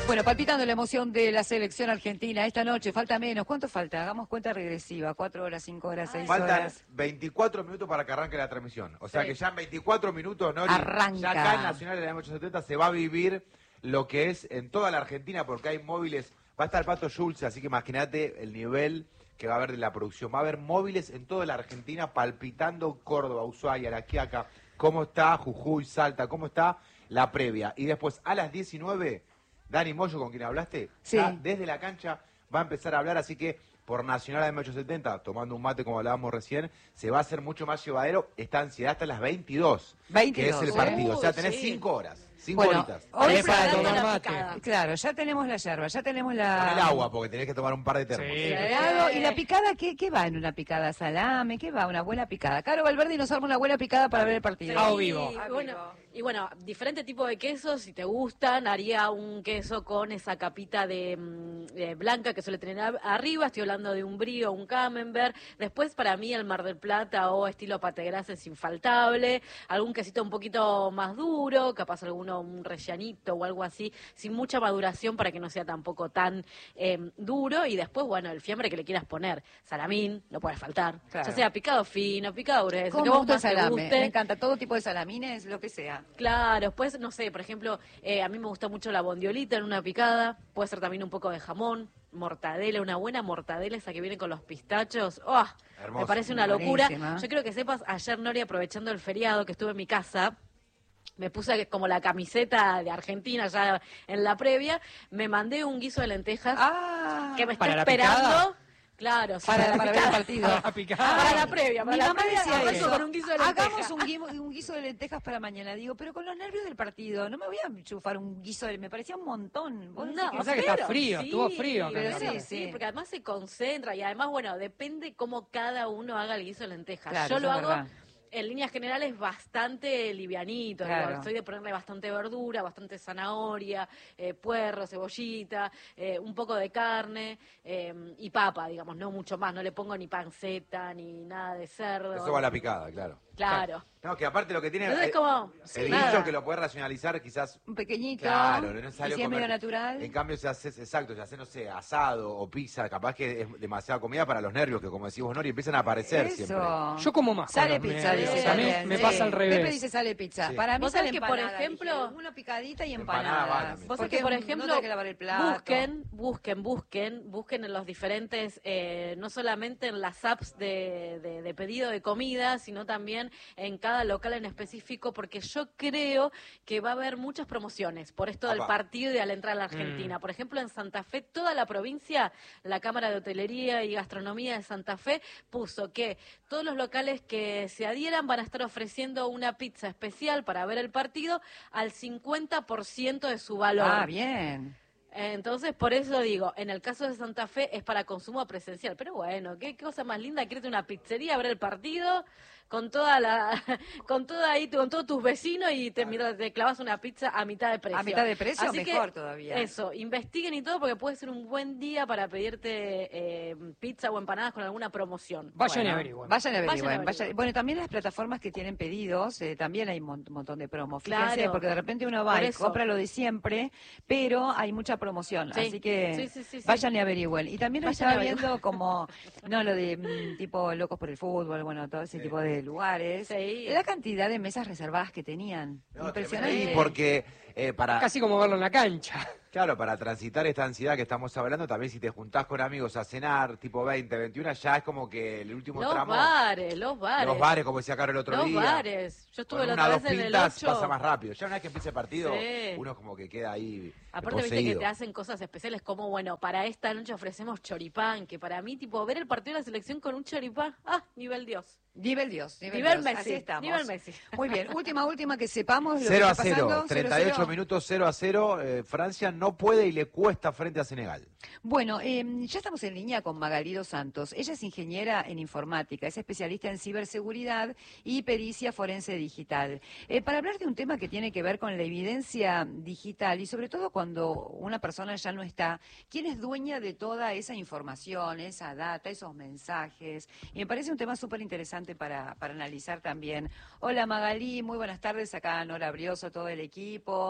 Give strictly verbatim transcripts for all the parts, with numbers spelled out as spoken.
Bueno, palpitando la emoción de la selección argentina esta noche, falta menos. ¿Cuánto falta? Hagamos cuenta regresiva, cuatro horas, cinco horas, seis Faltan horas. Faltan veinticuatro minutos para que arranque la transmisión. O sea sí. que ya en veinticuatro minutos, Nori, arranca. Ya acá en Nacional de la M ochocientos setenta se va a vivir lo que es en toda la Argentina, porque hay móviles. Va a estar Pato Schulz, así que imagínate el nivel que va a haber de la producción. Va a haber móviles en toda la Argentina palpitando Córdoba, Ushuaia, La Quiaca, cómo está Jujuy, Salta, cómo está la previa. Y después a las diecinueve, Dani Moyo, con quien hablaste, sí. ya desde la cancha va a empezar a hablar, así que por Nacional de M ochocientos setenta, tomando un mate como hablábamos recién, se va a hacer mucho más llevadero esta ansiedad hasta las veintidós, veintidós, que es el partido. ¿eh? O sea, tenés sí. cinco horas. Cinco bueno, horitas. Hoy para tomar mate. mate. Claro, ya tenemos la yerba, ya tenemos la... Con el agua, porque tenés que tomar un par de termos. Sí. Claro, ¿y la picada qué, qué va en una picada? ¿Salame? ¿Qué va? Una buena picada. Caro Valverde nos arma una buena picada para ver el partido. Sí. Ah, vivo. Y bueno, y bueno, diferente tipo de quesos, si te gustan, haría un queso con esa capita de, de blanca que suele tener a, arriba, estoy hablando de un brie o un camembert. Después, para mí, el Mar del Plata o estilo pategras es infaltable. Algún quesito un poquito más duro, capaz alguno un rellanito o algo así, sin mucha maduración para que no sea tampoco tan eh, duro. Y después, bueno, el fiambre que le quieras poner. Salamín, no puede faltar. Claro. Ya sea picado fino, picado grueso, ¿Cómo que me vos gusta el más te salame? guste. Me encanta todo tipo de salamines, lo que sea. Claro, después, no sé, por ejemplo, eh, a mí me gusta mucho la bondiolita en una picada, puede ser también un poco de jamón, mortadela, una buena mortadela, esa que viene con los pistachos, ¡oh! Hermoso. Me parece una locura. Buenísima. Yo quiero que sepas, ayer, Nori, aprovechando el feriado que estuve en mi casa, me puse como la camiseta de Argentina ya en la previa, me mandé un guiso de lentejas Ah, que me está ¿para la esperando. picada? Claro, sí, para, la para ver el picada. partido. Para la picada. Para la previa, para Mi la mamá previa, decía arranco eso. con un guiso de lentejas. Hagamos un, guimo- un guiso de lentejas para mañana. Digo, pero con los nervios del partido, no me voy a chufar un guiso de... Me parecía un montón. ¿Vos decís que o sea que está pero frío, estuvo frío, pero Pero sí, sí, sí. porque además se concentra y además, bueno, depende cómo cada uno haga el guiso de lentejas. Claro, Yo eso lo es hago... verdad. En líneas generales bastante livianito, Claro. digo, soy de ponerle bastante verdura, bastante zanahoria, eh, puerro, cebollita, eh, un poco de carne eh, y papa, digamos, no mucho más, no le pongo ni panceta ni nada de cerdo. Eso va a la picada, claro. Claro. No, que aparte lo que tiene Entonces, eh, como, sí, el nada. guiso que lo puedes racionalizar quizás. Un pequeñito. Claro, no es y necesario si es comer. medio natural. En cambio, si haces, exacto, si haces, no sé, asado o pizza, capaz que es demasiada comida para los nervios, que como decimos, Nori, empiezan a aparecer siempre. Eso. Yo como más. Sale cosas, pizza, me- dice a mí también, me sí. pasa al revés. Pepe dice sale pizza. Sí. Para mí Vos sale sabés que, por empanada, ejemplo, dije, una picadita y Empanada empanada. va también. Vos sabés Porque que, por no ejemplo, tenés que lavar el plato. busquen, busquen, busquen, busquen en los diferentes, eh, no solamente en las apps de, de, de pedido de comida, sino también en cada local en específico, porque yo creo que va a haber muchas promociones por esto del Apa. partido y al entrar a la Argentina. Mm. Por ejemplo, en Santa Fe, toda la provincia, la Cámara de Hotelería y Gastronomía de Santa Fe puso que todos los locales que se adhieran van a estar ofreciendo una pizza especial para ver el partido al cincuenta por ciento de su valor. Ah, bien. Entonces, por eso digo, en el caso de Santa Fe es para consumo presencial. Pero bueno, qué cosa más linda, quieres una pizzería, ver el partido con toda la, con toda ahí, con todos tus vecinos y te, mira, te clavas una pizza a mitad de precio. A mitad de precio, Así que, mejor todavía. Eso, investiguen y todo porque puede ser un buen día para pedirte eh, pizza o empanadas con alguna promoción. Vayan y Bueno, averigüen. Vayan y Vayan y averigüen. averigüen. vayan- Bueno, también las plataformas que tienen pedidos, eh, también hay un mon- montón de promos. Claro. Fíjense, porque de repente uno va Por y eso. compra lo de siempre, pero hay mucha promoción. Sí. Así que Sí, sí, sí, sí. vayan y averigüen. Y también hoy Vayan y estaba averigüen. viendo como, no, lo de mm, tipo locos por el fútbol, bueno, todo ese tipo de lugares. Sí. La cantidad de mesas reservadas que tenían. No, Impresionante. tremendo. Y porque eh, para... Casi como verlo en la cancha. Claro, para transitar esta ansiedad que estamos hablando, también si te juntás con amigos a cenar, tipo veinte, veintiuno, ya es como que el último Los tramo... bares, los bares. Los bares, como decía Caro el otro Los día. bares. Yo estuve Con la una otra dos vez en el pintas ocho. pasa más rápido. Ya una vez que empieza el partido, Sí. uno como que queda ahí Aparte, viste que poseído. te hacen cosas especiales como, bueno, para esta noche ofrecemos choripán, que para mí, tipo, ver el partido de la selección con un choripán, ah, nivel Dios. Nivel Dios. Nivel, Nivel Dios. Messi, Así estamos. nivel Messi. Muy bien. Última, última que sepamos lo cero que a está cero, pasando. treinta y ocho cero cero. minutos, cero a cero. Eh, Francia no puede y le cuesta frente a Senegal. Bueno, eh, ya estamos en línea con Magalí Dos Santos. Ella es ingeniera en informática, es especialista en ciberseguridad y pericia forense digital. Eh, para hablar de un tema que tiene que ver con la evidencia digital y sobre todo cuando una persona ya no está, ¿quién es dueña de toda esa información, esa data, esos mensajes? Y me parece un tema súper interesante para, para analizar también. Hola Magalí, muy buenas tardes. Acá Nora Brioso, todo el equipo.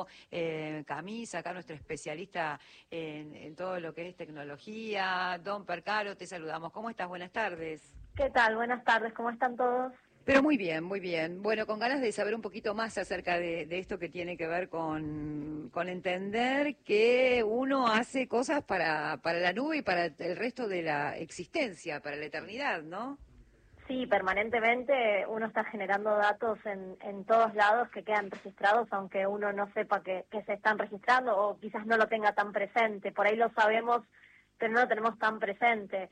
eh, Camisa, acá nuestro especialista en, en todo lo que es tecnología. Don Percaro, te saludamos. ¿Cómo estás? Buenas tardes. ¿Qué tal? Buenas tardes, ¿cómo están todos? Pero muy bien, muy bien. Bueno, con ganas de saber un poquito más acerca de, de esto que tiene que ver con, con entender que uno hace cosas para, para la nube y para el resto de la existencia, para la eternidad, ¿no? Sí, permanentemente uno está generando datos en, en todos lados que quedan registrados, aunque uno no sepa que, que se están registrando o quizás no lo tenga tan presente. Por ahí lo sabemos, pero no lo tenemos tan presente.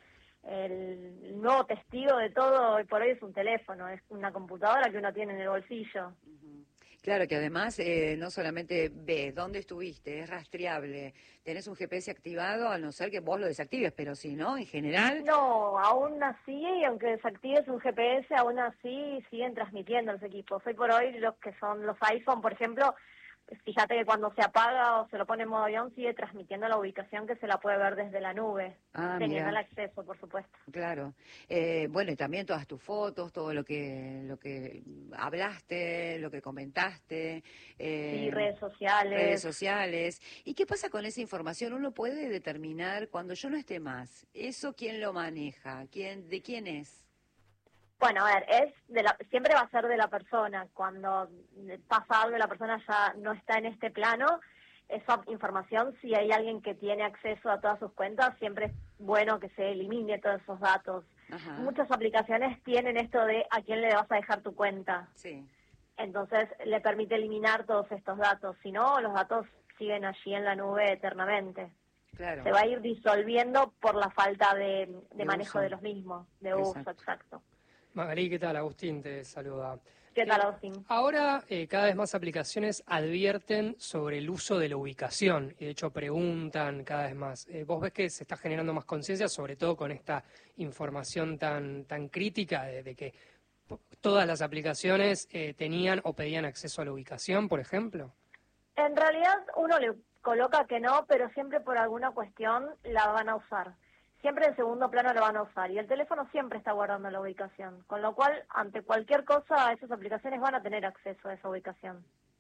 El nuevo testigo de todo hoy por hoy es un teléfono, es una computadora que uno tiene en el bolsillo. Claro, que además eh, no solamente ves dónde estuviste, es rastreable. Tenés un G P S activado, a no ser que vos lo desactives, pero si no, en general... No, aún así, aunque desactives un G P S, aún así siguen transmitiendo los equipos. Hoy por hoy los que son los iPhone, por ejemplo, fíjate que cuando se apaga o se lo pone en modo avión, sigue transmitiendo la ubicación que se la puede ver desde la nube, Ah, teniendo mirá. el acceso, por supuesto. Claro. Eh, bueno, y también todas tus fotos, todo lo que lo que hablaste, lo que comentaste. Eh, Sí, redes sociales. redes sociales. ¿Y qué pasa con esa información? Uno puede determinar cuando yo no esté más. ¿Eso quién lo maneja? ¿Quién, de quién es? Bueno, a ver, es de la, siempre va a ser de la persona. Cuando pasa algo y la persona ya no está en este plano, esa información, si hay alguien que tiene acceso a todas sus cuentas, siempre es bueno que se elimine todos esos datos. Ajá. Muchas aplicaciones tienen esto de a quién le vas a dejar tu cuenta. Sí. Entonces le permite eliminar todos estos datos. Si no, los datos siguen allí en la nube eternamente. Claro. Se va a ir disolviendo por la falta de, de, De manejo uso. de los mismos, de Exacto. uso, exacto. Magalí, ¿qué tal? Agustín te saluda. ¿Qué tal, Eh, Agustín? Ahora eh, cada vez más aplicaciones advierten sobre el uso de la ubicación y de hecho preguntan cada vez más. Eh, ¿Vos ves que se está generando más conciencia, sobre todo con esta información tan, tan crítica de, de que p- todas las aplicaciones eh, tenían o pedían acceso a la ubicación, por ejemplo? En realidad uno le coloca que no, pero siempre por alguna cuestión la van a usar. Siempre en segundo plano lo van a usar y el teléfono siempre está guardando la ubicación, con lo cual ante cualquier cosa esas aplicaciones van a tener acceso a esa ubicación.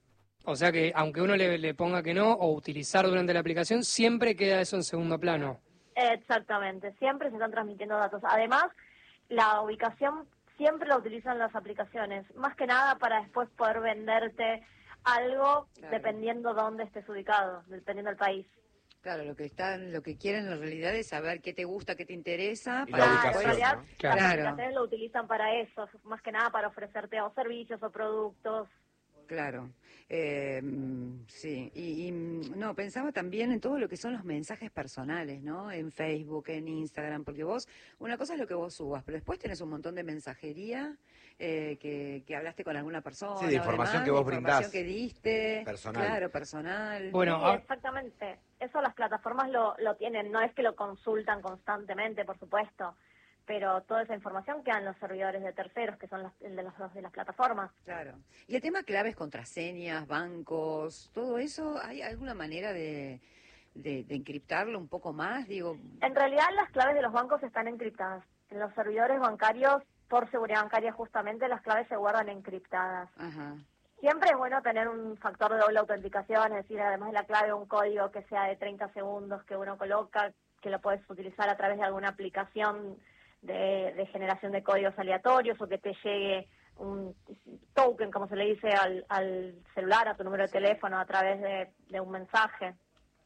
O sea que aunque uno le, le ponga que no o utilizar durante la aplicación, siempre queda eso en segundo plano. Exactamente, siempre se están transmitiendo datos. Además, la ubicación siempre la utilizan las aplicaciones, más que nada para después poder venderte algo Claro. dependiendo dónde estés ubicado, dependiendo del país. Claro, lo que están, lo que quieren en realidad es saber qué te gusta, qué te interesa. Y para la Claro, después- en ubicación, realidad ¿no? Claro. las Claro. aplicaciones lo utilizan para eso, más que nada para ofrecerte o servicios o productos. Claro, eh, mm, sí, y, y, mm, no, pensaba también en todo lo que son los mensajes personales, ¿no? En Facebook, en Instagram, porque vos, una cosa es lo que vos subas, pero después tenés un montón de mensajería eh, que, que hablaste con alguna persona. Sí, de o información demás, que vos de información brindás. que diste, Personal. claro, personal. Bueno, Sí, ah- exactamente. Eso las plataformas lo, lo tienen, no es que lo consultan constantemente, por supuesto, pero toda esa información queda en los servidores de terceros, que son las, el de, los, los de las plataformas. Claro. Y el tema claves, contraseñas, bancos, todo eso, ¿hay alguna manera de, de, de encriptarlo un poco más? Digo, En realidad las claves de los bancos están encriptadas. En los servidores bancarios, por seguridad bancaria justamente, las claves se guardan encriptadas. ajá, Siempre es bueno tener un factor de doble autenticación, es decir, además de la clave, un código que sea de treinta segundos que uno coloca, que lo puedes utilizar a través de alguna aplicación de, de generación de códigos aleatorios o que te llegue un token, como se le dice, al, al celular, a tu número de teléfono a través de, de un mensaje.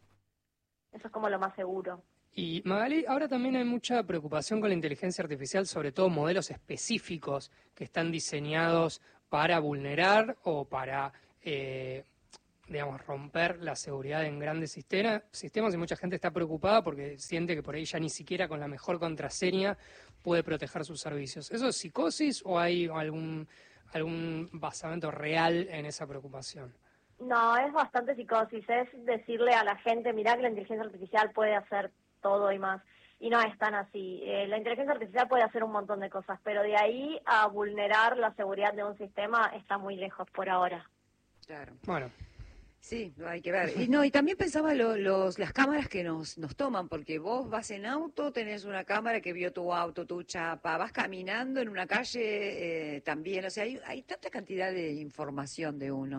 Eso es como lo más seguro. Y Magali, ahora también hay mucha preocupación con la inteligencia artificial, sobre todo modelos específicos que están diseñados para vulnerar o para, eh, digamos, romper la seguridad en grandes sistema- sistemas y mucha gente está preocupada porque siente que por ahí ya ni siquiera con la mejor contraseña puede proteger sus servicios. ¿Eso es psicosis o hay algún, algún basamento real en esa preocupación? No, es bastante psicosis, es decirle a la gente, mirá que la inteligencia artificial puede hacer todo y más. Y no es tan así. Eh, la inteligencia artificial puede hacer un montón de cosas, pero de ahí a vulnerar la seguridad de un sistema está muy lejos por ahora. claro. Bueno, Sí, hay que ver. Y no, y también pensaba lo- los, las cámaras que nos, nos toman, porque vos vas en auto, tenés una cámara que vio tu auto, tu chapa, vas caminando en una calle eh, también, o sea, hay, hay tanta cantidad de información de uno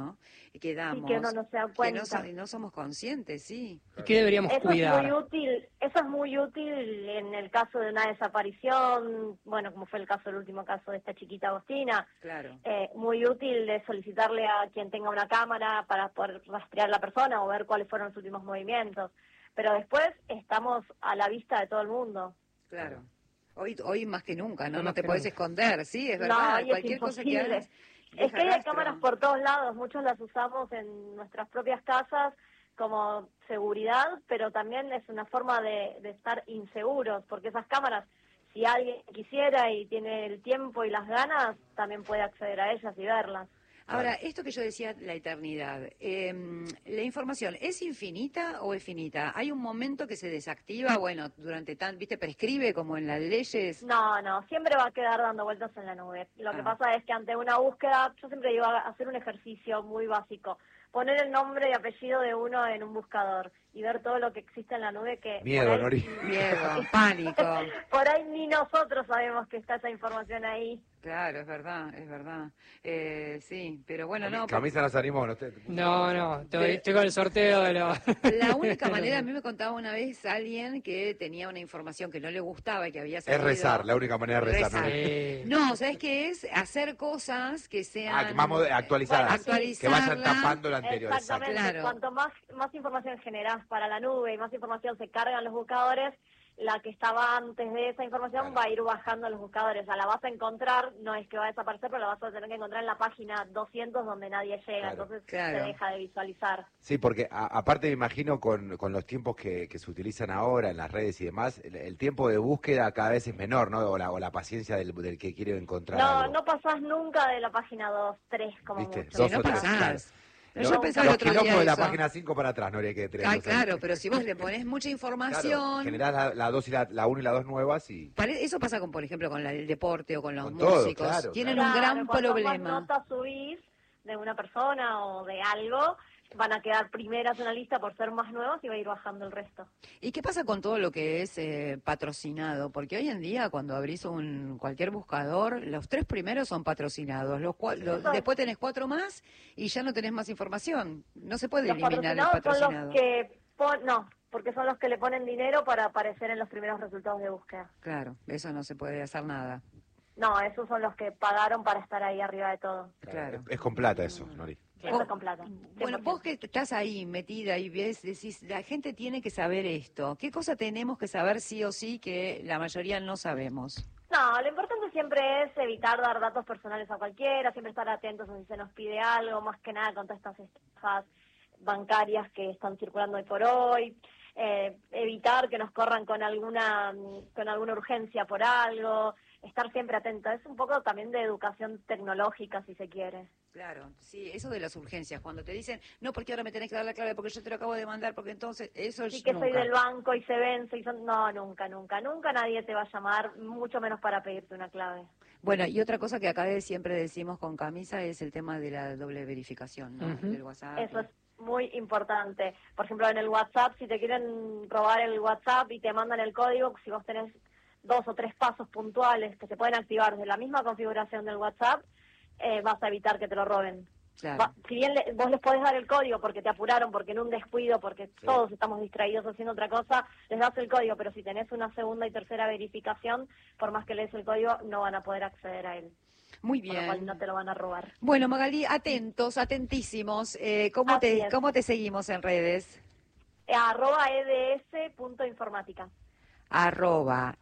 que damos. Y que uno no se da que cuenta. no, so- no somos conscientes, sí. ¿Y qué deberíamos Eso cuidar? es muy útil, eso es muy útil en el caso de una desaparición, bueno, como fue el caso, el último caso de esta chiquita Agostina, Claro. eh, muy útil de solicitarle a quien tenga una cámara para poder rastrear la persona o ver cuáles fueron los últimos movimientos. Pero después estamos a la vista de todo el mundo. Claro. Hoy, hoy más que nunca, ¿no? Hoy No más te que puedes nunca. esconder, sí, es No, verdad. y es Cualquier cosa que imposible. hagas. Es deja que hay rastro. cámaras por todos lados, muchos las usamos en nuestras propias casas como seguridad, pero también es una forma de, de estar inseguros, porque esas cámaras, si alguien quisiera y tiene el tiempo y las ganas, también puede acceder a ellas y verlas. Ahora, esto que yo decía, la eternidad, eh, ¿la información es infinita o es finita? ¿Hay un momento que se desactiva? Bueno, durante tan, ¿viste? Prescribe como en las leyes. No, no, siempre va a quedar dando vueltas en la nube. Lo que Ah. pasa es que ante una búsqueda, yo siempre digo a hacer un ejercicio muy básico, poner el nombre y apellido de uno en un buscador y ver todo lo que existe en la nube que... Miedo, por ahí- Nori. Miedo, pánico. Por ahí ni nosotros sabemos que está esa información ahí. Claro, es verdad, es verdad. Eh, sí, pero bueno, no. Camisa nos animó, ¿no? Usted- No, no, estoy, estoy con el sorteo de los... La única manera, a mí me contaba una vez alguien que tenía una información que no le gustaba y que había Es salido. rezar, la única manera de rezar. Rezar. ¿no? Sí. No, ¿sabes qué es? Hacer cosas que sean... Ah, que más moder- actualizadas. Bueno, que vayan actualizarla. tapando la anterior. Exactamente. Exacto. Claro. Cuanto más, más información generás para la nube y más información se cargan los buscadores, la que estaba antes de esa información Claro. va a ir bajando a los buscadores. O sea, la vas a encontrar, no es que va a desaparecer, pero la vas a tener que encontrar en la página doscientos donde nadie llega. Claro. Entonces Claro. se deja de visualizar. Sí, porque a- aparte me imagino con, con los tiempos que, que se utilizan ahora en las redes y demás, el, el tiempo de búsqueda cada vez es menor, ¿no? O la, o la paciencia del, del que quiere encontrar No, algo. no pasás nunca de la página dos, tres como ¿Viste? mucho. Sí, Dos no o tres, pasás. claro. Pero Los- yo pensaba los el otro quilombos día de la eso. página cinco para atrás, no habría que tener. Ah, claro, pero si vos le pones mucha Claro, información... generás la, la dos y la, la uno y la dos nuevas y... Pare- Eso pasa con, por ejemplo, con la- el deporte o con los Con todo, músicos. claro, Tienen Claro, un gran cuanto más problema. notas subís de una persona o de algo, van a quedar primeras en la lista por ser más nuevos y va a ir bajando el resto. ¿Y qué pasa con todo lo que es eh, patrocinado? Porque hoy en día, cuando abrís un cualquier buscador, los tres primeros son patrocinados. Los cua- los- Eso. después tenés cuatro más y ya no tenés más información. No se puede Los eliminar el patrocinados son patrocinado. los que pon- no, porque son los que le ponen dinero para aparecer en los primeros resultados de búsqueda. Claro, eso no se puede hacer nada. No, esos son los que pagaron para estar ahí arriba de todo. Claro. Es, es con plata eso, Nori. Siempre Vos- con plata. Bueno, cien por vos ciento. que estás ahí metida y ves, decís, la gente tiene que saber esto. ¿Qué cosa tenemos que saber sí o sí que la mayoría no sabemos? No, lo importante siempre es evitar dar datos personales a cualquiera, siempre estar atentos a si se nos pide algo, más que nada con todas estas estafas bancarias que están circulando hoy por hoy, eh, evitar que nos corran con alguna con alguna urgencia por algo, estar siempre atento. Es un poco también de educación tecnológica, si se quiere. Claro, sí, eso de las urgencias, cuando te dicen, no, porque ahora me tenés que dar la clave, porque yo te lo acabo de mandar, porque entonces, eso es Sí que nunca. soy del banco y se vence y son... No, nunca, nunca, nunca nadie te va a llamar, mucho menos para pedirte una clave. Bueno, y otra cosa que acá de- siempre decimos con Camisa es el tema de la doble verificación, ¿no? Ujú. Del WhatsApp. Eso es muy importante. Por ejemplo, en el WhatsApp, si te quieren robar el WhatsApp y te mandan el código, si vos tenés dos o tres pasos puntuales que se pueden activar desde la misma configuración del WhatsApp, eh, vas a evitar que te lo roben. Claro. Va- si bien le- vos les podés dar el código porque te apuraron, porque en un descuido, porque Sí. todos estamos distraídos haciendo otra cosa, les das el código, pero si tenés una segunda y tercera verificación, por más que le des el código, no van a poder acceder a él. Muy Con lo cual bien. no te lo van a robar. Bueno, Magalí, atentos, atentísimos. Eh, ¿cómo, Así te, es. ¿Cómo te seguimos en redes? Eh, arroba eds.informática. Arroba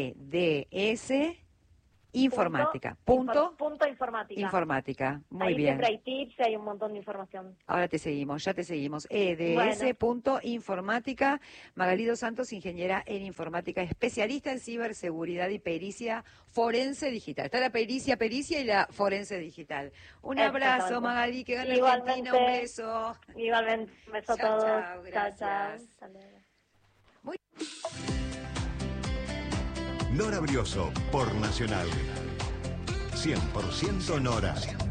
eds informática. Punto, Punto, punto informática. informática. Muy Ahí bien. siempre hay tips y hay un montón de información. Ahora te seguimos, ya te seguimos. eds.informática. Magalí Dos Santos, ingeniera en informática, especialista en ciberseguridad y pericia forense digital. Está la pericia, pericia y la forense digital. Un abrazo, Exactamente. Magalí, que gane Igualmente. Argentina, un beso. Igualmente, un beso a Chao, todos. chao, Chao, gracias. chao. Hasta luego. Nora Brioso por Nacional. cien por ciento Nora.